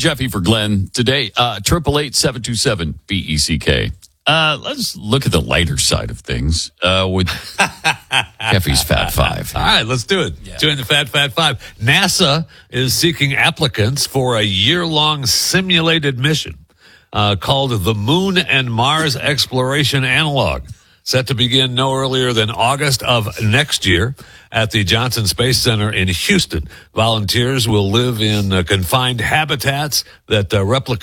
Jeffy for Glenn today. 888-727-BECK. Let's look at the lighter side of things with Jeffy's Fat Five. All right, let's do it. Yeah. Doing the Fat Five. NASA is seeking applicants for a year-long simulated mission called the Moon and Mars Exploration Analog, set to begin no earlier than August of next year at the Johnson Space Center in Houston. Volunteers will live in confined habitats that replicate